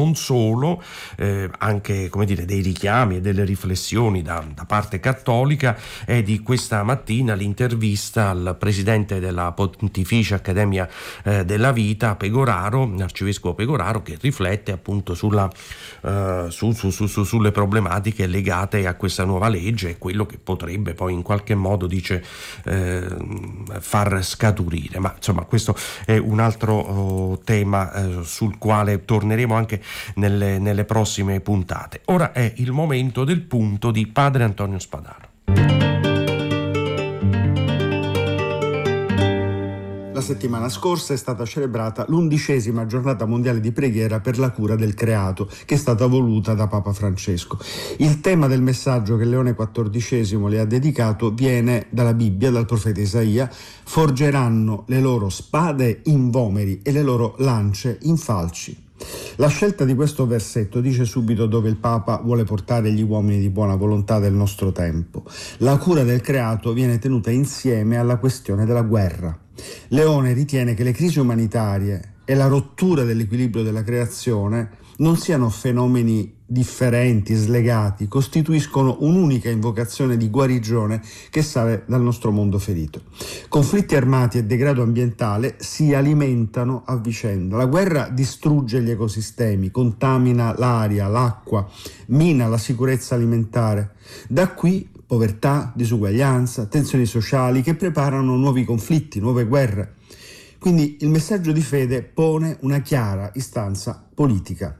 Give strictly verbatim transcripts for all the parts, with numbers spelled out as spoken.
non solo, eh, anche come dire, dei richiami e delle riflessioni da, da parte cattolica. È di questa mattina l'intervista al presidente della Pontificia Accademia eh, della Vita, Pegoraro, l'arcivescovo Pegoraro, che riflette appunto sulla, eh, su, su, su, su, sulle problematiche legate a questa nuova legge e quello che potrebbe poi in qualche modo, dice, eh, far scaturire. Ma insomma, questo è un altro oh, tema eh, sul quale torneremo anche nelle, nelle prossime puntate. Ora è il momento del punto di Padre Antonio Spadaro. La settimana scorsa è stata celebrata l'undicesima giornata mondiale di preghiera per la cura del creato, che è stata voluta da Papa Francesco. Il tema del messaggio che Leone quattordicesimo le ha dedicato viene dalla Bibbia, dal profeta Isaia: forgeranno le loro spade in vomeri e le loro lance in falci. La scelta di questo versetto dice subito dove il Papa vuole portare gli uomini di buona volontà del nostro tempo. La cura del creato viene tenuta insieme alla questione della guerra. Leone ritiene che le crisi umanitarie e la rottura dell'equilibrio della creazione non siano fenomeni differenti, slegati, costituiscono un'unica invocazione di guarigione che sale dal nostro mondo ferito. Conflitti armati e degrado ambientale si alimentano a vicenda. La guerra distrugge gli ecosistemi, contamina l'aria, l'acqua, mina la sicurezza alimentare. Da qui povertà, disuguaglianza, tensioni sociali che preparano nuovi conflitti, nuove guerre. Quindi il messaggio di fede pone una chiara istanza politica.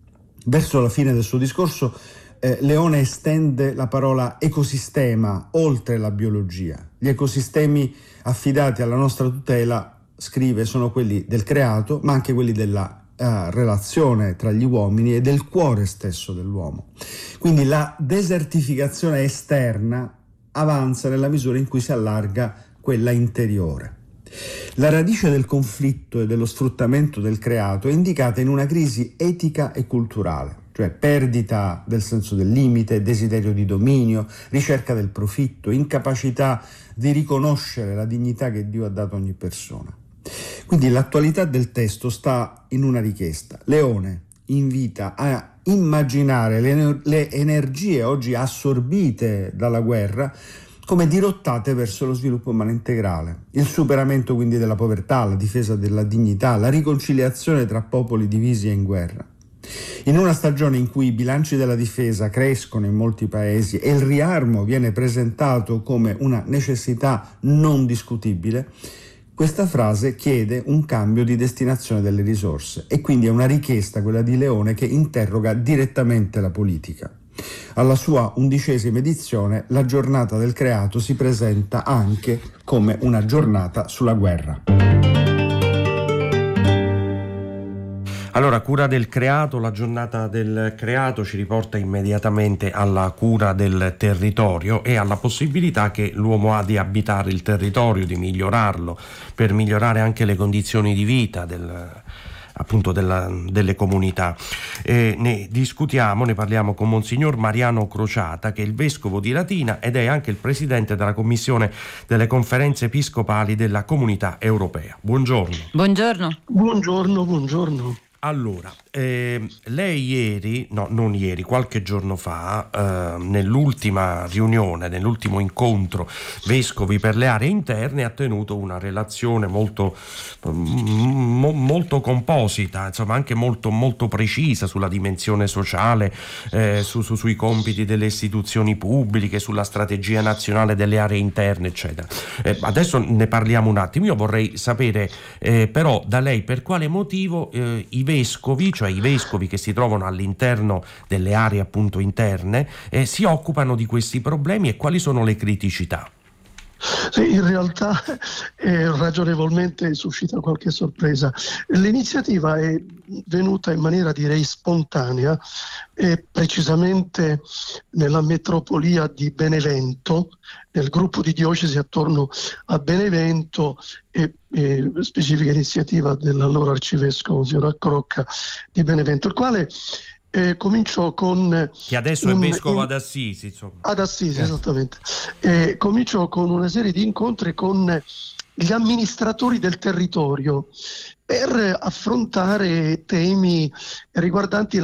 Verso la fine del suo discorso, eh, Leone estende la parola ecosistema oltre la biologia. Gli ecosistemi affidati alla nostra tutela, scrive, sono quelli del creato, ma anche quelli della Uh, relazione tra gli uomini e del cuore stesso dell'uomo. Quindi la desertificazione esterna avanza nella misura in cui si allarga quella interiore. La radice del conflitto e dello sfruttamento del creato è indicata in una crisi etica e culturale, cioè perdita del senso del limite, desiderio di dominio, ricerca del profitto, incapacità di riconoscere la dignità che Dio ha dato a ogni persona. Quindi l'attualità del testo sta in una richiesta. Leone invita a immaginare le, le energie oggi assorbite dalla guerra come dirottate verso lo sviluppo umano integrale, il superamento quindi della povertà, la difesa della dignità, la riconciliazione tra popoli divisi e in guerra. In una stagione in cui i bilanci della difesa crescono in molti paesi e il riarmo viene presentato come una necessità non discutibile, questa frase chiede un cambio di destinazione delle risorse e quindi è una richiesta, quella di Leone, che interroga direttamente la politica. Alla sua undicesima edizione, la giornata del creato si presenta anche come una giornata sulla guerra. Allora, cura del creato, la giornata del creato ci riporta immediatamente alla cura del territorio e alla possibilità che l'uomo ha di abitare il territorio, di migliorarlo, per migliorare anche le condizioni di vita del, appunto della, delle comunità. E ne discutiamo, ne parliamo con Monsignor Mariano Crociata, che è il vescovo di Latina ed è anche il presidente della commissione delle conferenze episcopali della Comunità Europea. Buongiorno. Buongiorno. Buongiorno, buongiorno. Allora, eh, lei ieri, no non ieri, qualche giorno fa, eh, nell'ultima riunione, nell'ultimo incontro vescovi per le aree interne, ha tenuto una relazione molto, mo, molto composita, insomma anche molto, molto precisa sulla dimensione sociale, eh, su, su, sui compiti delle istituzioni pubbliche, sulla strategia nazionale delle aree interne, eccetera. Eh, adesso ne parliamo un attimo. Io vorrei sapere eh, però da lei per quale motivo eh, i vescovi, cioè i vescovi che si trovano all'interno delle aree appunto interne, eh, si occupano di questi problemi e quali sono le criticità. Sì, in realtà eh, ragionevolmente suscita qualche sorpresa. L'iniziativa è venuta in maniera direi spontanea, eh, precisamente nella metropolia di Benevento, nel gruppo di diocesi attorno a Benevento, e, e specifica iniziativa dell'allora arcivescovo Monsignor Accrocca di Benevento, il quale Eh, cominciò con che adesso un, è vescovo in, ad Assisi, insomma. ad Assisi, eh. esattamente. Eh, cominciò con una serie di incontri con gli amministratori del territorio per affrontare temi riguardanti